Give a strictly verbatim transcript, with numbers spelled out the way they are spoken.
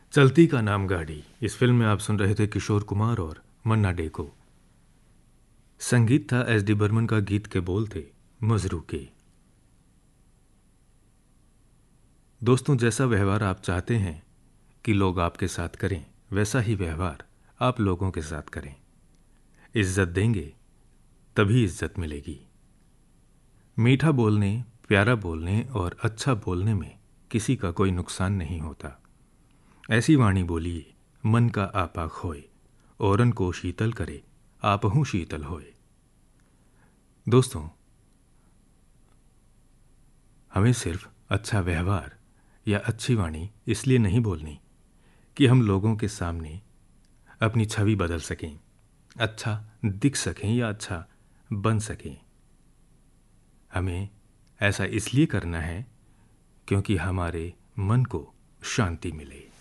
चलती का नाम गाड़ी। इस फिल्म में आप सुन रहे थे किशोर कुमार और मन्ना डे को। संगीत था एस डी बर्मन का, गीत के बोल थे मजरू के। दोस्तों, जैसा व्यवहार आप चाहते हैं कि लोग आपके साथ करें, वैसा ही व्यवहार आप लोगों के साथ करें। इज्जत देंगे तभी इज्जत मिलेगी। मीठा बोलने, प्यारा बोलने और अच्छा बोलने में किसी का कोई नुकसान नहीं होता। ऐसी वाणी बोलिए मन का आपा खोए, औरन को शीतल करे आपहू शीतल होए। दोस्तों, हमें सिर्फ अच्छा व्यवहार या अच्छी वाणी इसलिए नहीं बोलनी कि हम लोगों के सामने अपनी छवि बदल सकें, अच्छा दिख सकें या अच्छा बन सकें। हमें ऐसा इसलिए करना है क्योंकि हमारे मन को शांति मिले।